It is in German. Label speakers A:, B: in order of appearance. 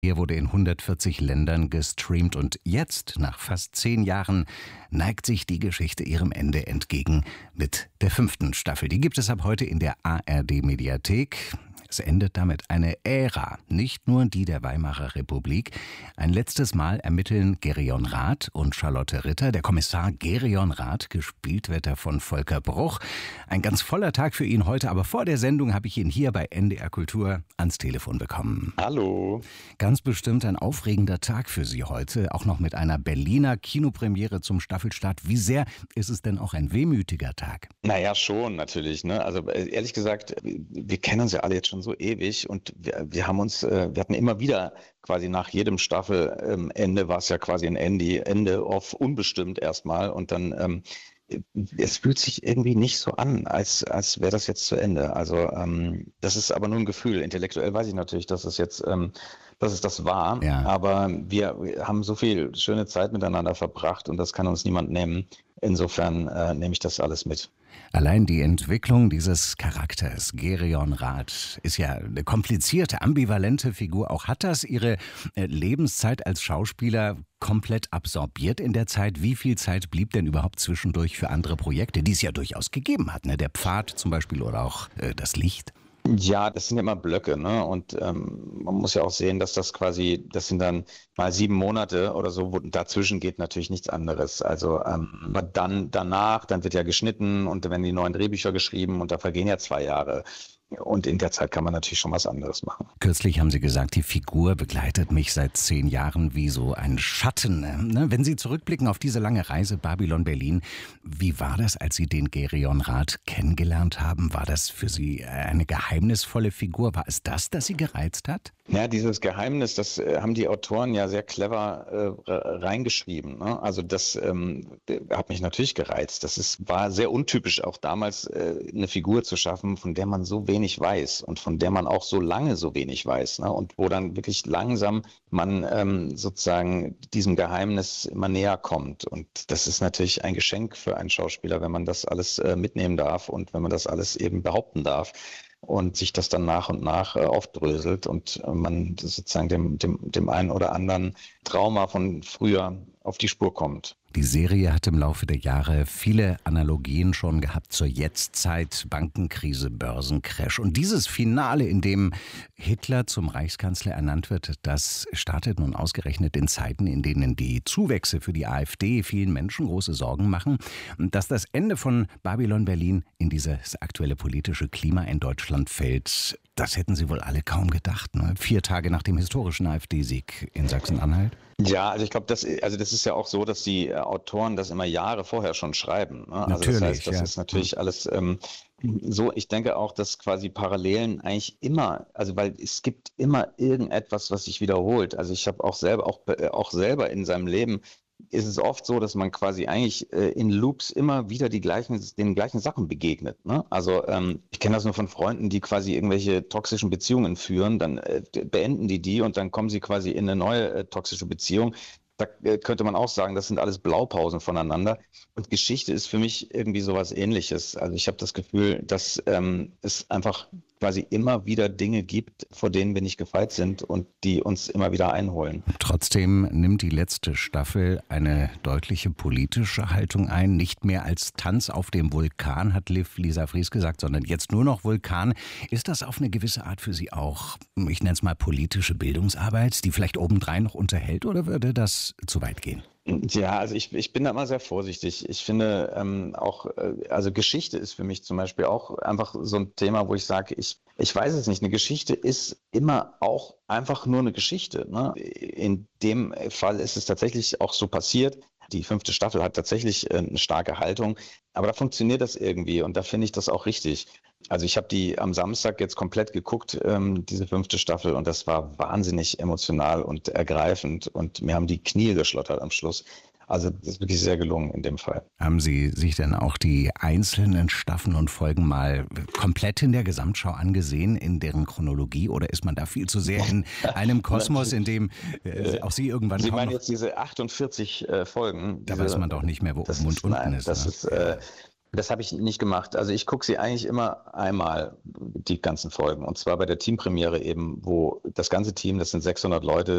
A: Er wurde in 140 Ländern gestreamt und jetzt, nach fast 10 Jahren, neigt sich die Geschichte ihrem Ende entgegen mit der 5. Staffel. Die gibt es ab heute in der ARD-Mediathek. Es endet damit eine Ära, nicht nur die der Weimarer Republik. Ein letztes Mal ermitteln Gerion Rath und Charlotte Ritter. Der Kommissar Gerion Rath, gespielt wird er von Volker Bruch. Ein ganz voller Tag für ihn heute, aber vor der Sendung habe ich ihn hier bei NDR Kultur ans Telefon bekommen.
B: Hallo.
A: Ganz bestimmt ein aufregender Tag für Sie heute, auch noch mit einer Berliner Kinopremiere zum Staffelstart. Wie sehr ist es denn auch ein wehmütiger Tag?
B: Naja, schon natürlich. Ne? Also ehrlich gesagt, wir kennen uns ja alle jetzt schon so ewig und wir hatten immer wieder quasi nach jedem Staffelende war es ja quasi ein Ende auf unbestimmt erstmal und dann es fühlt sich irgendwie nicht so an, als wäre das jetzt zu Ende. Also das ist aber nur ein Gefühl. Intellektuell weiß ich natürlich, dass es jetzt dass es das war,
A: Ja.
B: aber wir haben so viel schöne Zeit miteinander verbracht und das kann uns niemand nehmen. Insofern nehme ich das alles mit.
A: Allein die Entwicklung dieses Charakters, Gerion Rath, ist ja eine komplizierte, ambivalente Figur. Auch hat das Ihre Lebenszeit als Schauspieler komplett absorbiert in der Zeit? Wie viel Zeit blieb denn überhaupt zwischendurch für andere Projekte, die es ja durchaus gegeben hat? Ne? Der Pfad zum Beispiel oder auch das Licht?
B: Ja, das sind ja immer Blöcke, ne? Und man muss ja auch sehen, dass das sind dann mal 7 Monate oder so, wo dazwischen geht natürlich nichts anderes. Also aber dann wird ja geschnitten und dann werden die neuen Drehbücher geschrieben und da vergehen ja 2 Jahre. Und in der Zeit kann man natürlich schon was anderes machen.
A: Kürzlich haben Sie gesagt, die Figur begleitet mich seit 10 Jahren wie so ein Schatten. Ne? Wenn Sie zurückblicken auf diese lange Reise Babylon-Berlin, wie war das, als Sie den Gerion Rath kennengelernt haben? War das für Sie eine geheimnisvolle Figur? War es das Sie gereizt hat?
B: Ja, dieses Geheimnis, das haben die Autoren ja sehr clever reingeschrieben. Ne? Also das hat mich natürlich gereizt. War sehr untypisch, auch damals eine Figur zu schaffen, von der man so wenig weiß und von der man auch so lange so wenig weiß. Ne? Und wo dann wirklich langsam man sozusagen diesem Geheimnis immer näher kommt. Und das ist natürlich ein Geschenk für einen Schauspieler, wenn man das alles mitnehmen darf und wenn man das alles eben behaupten darf. Und sich das dann nach und nach aufdröselt und man sozusagen dem einen oder anderen Trauma von früher auf die Spur kommt.
A: Die Serie hat im Laufe der Jahre viele Analogien schon gehabt zur Jetztzeit, Bankenkrise, Börsencrash. Und dieses Finale, in dem Hitler zum Reichskanzler ernannt wird, das startet nun ausgerechnet in Zeiten, in denen die Zuwächse für die AfD vielen Menschen große Sorgen machen. Dass das Ende von Babylon Berlin in dieses aktuelle politische Klima in Deutschland fällt, das hätten Sie wohl alle kaum gedacht, ne? 4 Tage nach dem historischen AfD-Sieg in Sachsen-Anhalt.
B: Ja, also ich glaube, das ist ja auch so, dass die Autoren das immer Jahre vorher schon schreiben. Ne? Also
A: Natürlich,
B: das heißt, das
A: ja.
B: ist natürlich alles so. Ich denke auch, dass quasi Parallelen eigentlich immer, also weil es gibt immer irgendetwas, was sich wiederholt. Also ich habe auch selber in seinem Leben ist es oft so, dass man quasi eigentlich in Loops immer wieder den gleichen Sachen begegnet. Ne? Also ich kenne das nur von Freunden, die quasi irgendwelche toxischen Beziehungen führen, dann beenden die und dann kommen sie quasi in eine neue toxische Beziehung. Da könnte man auch sagen, das sind alles Blaupausen voneinander. Und Geschichte ist für mich irgendwie sowas Ähnliches. Also ich habe das Gefühl, dass es einfach quasi immer wieder Dinge gibt, vor denen wir nicht gefeit sind und die uns immer wieder einholen.
A: Trotzdem nimmt die letzte Staffel eine deutliche politische Haltung ein. Nicht mehr als Tanz auf dem Vulkan, hat Lisa Fries gesagt, sondern jetzt nur noch Vulkan. Ist das auf eine gewisse Art für Sie auch, ich nenne es mal politische Bildungsarbeit, die vielleicht obendrein noch unterhält, oder würde das zu weit gehen?
B: Ja, also ich bin da immer sehr vorsichtig. Ich finde also Geschichte ist für mich zum Beispiel auch einfach so ein Thema, wo ich sage, ich weiß es nicht, eine Geschichte ist immer auch einfach nur eine Geschichte. Ne? In dem Fall ist es tatsächlich auch so passiert. Die 5. Staffel hat tatsächlich eine starke Haltung, aber da funktioniert das irgendwie und da finde ich das auch richtig. Also ich habe die am Samstag jetzt komplett geguckt, diese 5. Staffel, und das war wahnsinnig emotional und ergreifend und mir haben die Knie geschlottert am Schluss. Also das ist wirklich sehr gelungen in dem Fall.
A: Haben Sie sich denn auch die einzelnen Staffeln und Folgen mal komplett in der Gesamtschau angesehen, in deren Chronologie, oder ist man da viel zu sehr in einem Kosmos, in dem auch Sie irgendwann
B: Sie
A: kaum
B: meinen
A: noch...
B: jetzt diese 48 Folgen?
A: Da weiß man doch nicht mehr, wo oben und unten ist.
B: Das habe ich nicht gemacht. Also ich gucke sie eigentlich immer einmal, die ganzen Folgen. Und zwar bei der Teampremiere eben, wo das ganze Team, das sind 600 Leute,